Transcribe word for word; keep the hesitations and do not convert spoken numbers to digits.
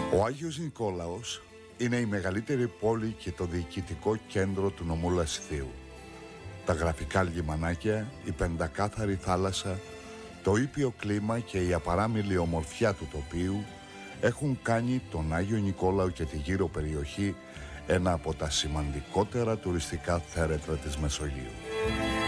Ο Άγιος Νικόλαος είναι η μεγαλύτερη πόλη και το διοικητικό κέντρο του νομού Λασιθίου. Τα γραφικά λιμανάκια, η πεντακάθαρη θάλασσα, το ήπιο κλίμα και η απαράμιλη ομορφιά του τοπίου έχουν κάνει τον Άγιο Νικόλαο και τη γύρω περιοχή ένα από τα σημαντικότερα τουριστικά θέρετρα της Μεσογείου.